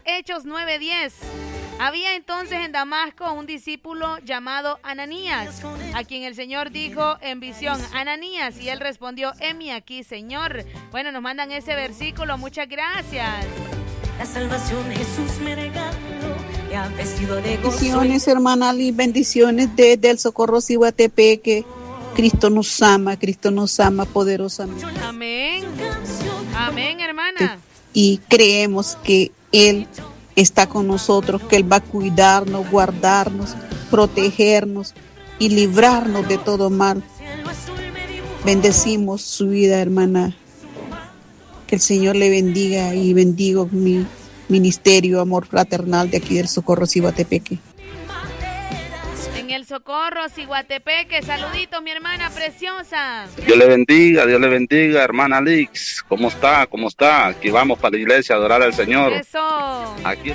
Hechos 9:10. Había entonces en Damasco un discípulo llamado Ananías, a quien el Señor dijo en visión: Ananías, y él respondió: heme aquí, Señor. Bueno, nos mandan ese versículo, muchas gracias. La salvación Jesús me regaló, me ha vestido de gozo. Bendiciones, hermana Liz, bendiciones desde el Socorro Cihuatepeque. Cristo nos ama poderosamente. Amén. Amén, hermana. Y creemos que Él está con nosotros, que Él va a cuidarnos, guardarnos, protegernos y librarnos de todo mal. Bendecimos su vida, hermana. Que el Señor le bendiga y bendigo mi ministerio Amor Fraternal de aquí del Socorro Cihuatepeque. En el Socorro Cihuatepeque, saluditos, mi hermana preciosa. Dios le bendiga, hermana Lix. ¿Cómo está? Aquí vamos para la iglesia a adorar al Señor. Eso. Aquí.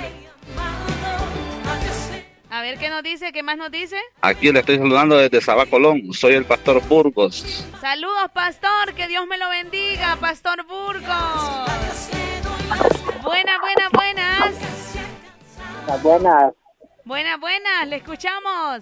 A ver, ¿qué nos dice? ¿Qué más nos dice? Aquí le estoy saludando desde Sabá, Colón. Soy el pastor Burgos. Saludos, pastor. Que Dios me lo bendiga, pastor Burgos. Buenas. Buenas, le escuchamos.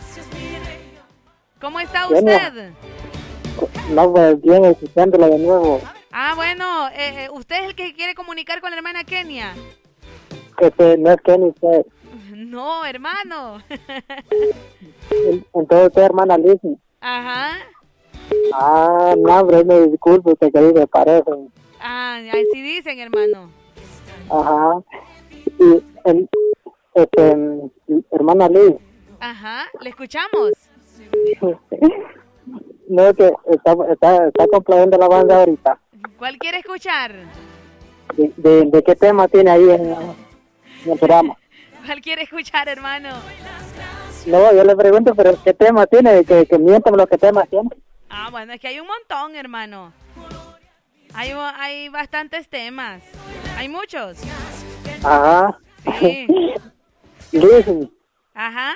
¿Cómo está usted? No, pues bien, escuchándolo de nuevo. Ah, bueno, ¿usted es el que quiere comunicar con la hermana Kenia? No es Kenny, usted. No, hermano. Entonces usted, hermana Liz. Ajá. Ah, no, hombre, me disculpo, usted que dice, parece. Ah, así dicen, hermano. Ajá. Y, hermana Liz. Ajá, ¿le escuchamos? No, que está complaciendo la banda ahorita. ¿Cuál quiere escuchar? ¿De qué tema tiene ahí en el programa? ¿Cuál quiere escuchar, hermano? No, yo le pregunto, pero ¿qué tema tiene? Que miéntame lo que temas tiene. Ah, bueno, es que hay un montón, hermano. Hay bastantes temas. Hay muchos. Ajá. Sí. Liz. Ajá.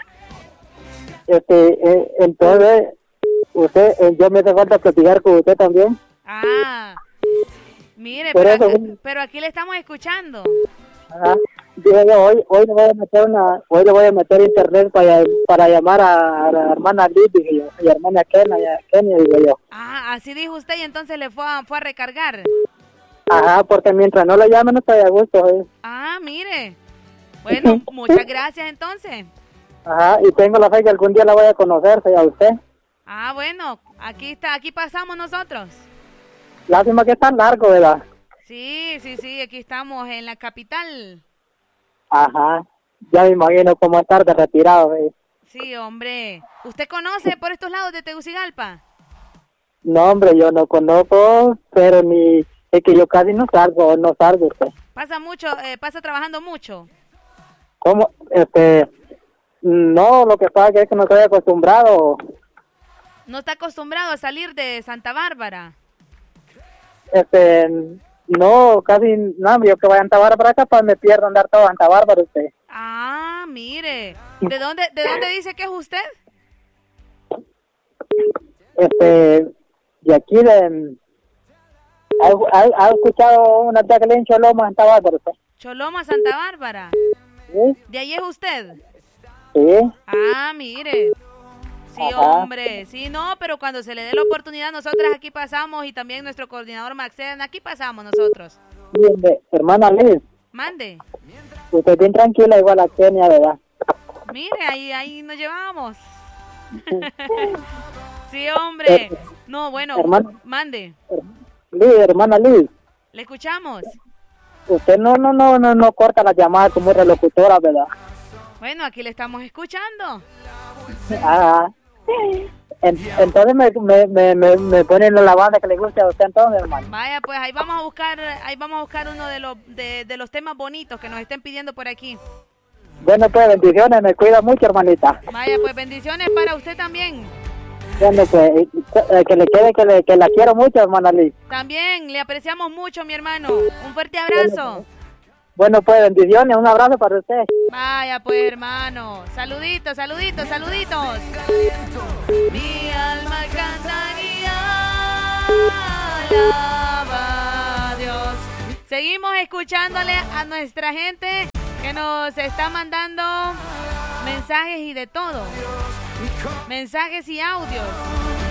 Entonces, usted, yo me hace falta platicar con usted también. Ah, mire, pero aquí le estamos escuchando. Ajá. Hoy le voy a meter internet para llamar a la hermana Liz, dije yo, y a la hermana Kenia, digo yo. Ah, así dijo usted, y entonces le fue a recargar. Ajá, porque mientras no lo llame no estoy a gusto. Ah, mire. Bueno, muchas gracias entonces. Ajá, y tengo la fe que algún día la voy a conocer, a usted. Ah, bueno, aquí pasamos nosotros. Lástima que es tan largo, ¿verdad? Sí, aquí estamos en la capital. Ajá, ya me imagino cómo estar de retirado. Sí, hombre. ¿Usted conoce por estos lados de Tegucigalpa? No, hombre, yo no conozco, pero es que yo casi no salgo. Usted. ¿Pasa trabajando mucho? ¿Cómo? No, lo que pasa es que no estoy acostumbrado. ¿No está acostumbrado a salir de Santa Bárbara? No, casi, no, yo que vaya a Santa Bárbara, capaz me pierdo andar todo a Santa Bárbara usted. Ah, mire. ¿De dónde dice que es usted? De aquí ¿ha escuchado una tía que le en Choloma, Santa Bárbara usted? Choloma, Santa Bárbara. ¿Sí? ¿De ahí es usted? Sí. Ah, mire. Sí, Ajá. hombre. Sí, no, pero cuando se le dé la oportunidad, nosotras aquí pasamos, y también nuestro coordinador Maxen, aquí pasamos nosotros. Bien, hermana Liz. Mande. Usted bien tranquila, igual a Kenia, ¿verdad? Mire, ahí nos llevamos. Sí, hombre. No, bueno, mande. Liz, hermana Liz. ¿Le escuchamos? Usted no corta la llamada como relocutora, ¿verdad? Bueno, aquí le estamos escuchando. Ah, entonces me ponen la banda que le guste a usted entonces, hermano. Vaya, pues ahí vamos a buscar uno de los temas bonitos que nos estén pidiendo por aquí. Bueno, pues bendiciones, me cuida mucho, hermanita. Vaya, pues bendiciones para usted también. Bueno, pues que le quede que la quiero mucho, hermana Liz. También, le apreciamos mucho, mi hermano. Un fuerte abrazo. Bueno, pues bendiciones, un abrazo para usted. Vaya, pues, hermano. Saluditos. Mi alma cantaría, alaba a Dios. Seguimos escuchándole a nuestra gente que nos está mandando mensajes y de todo. Mensajes y audios.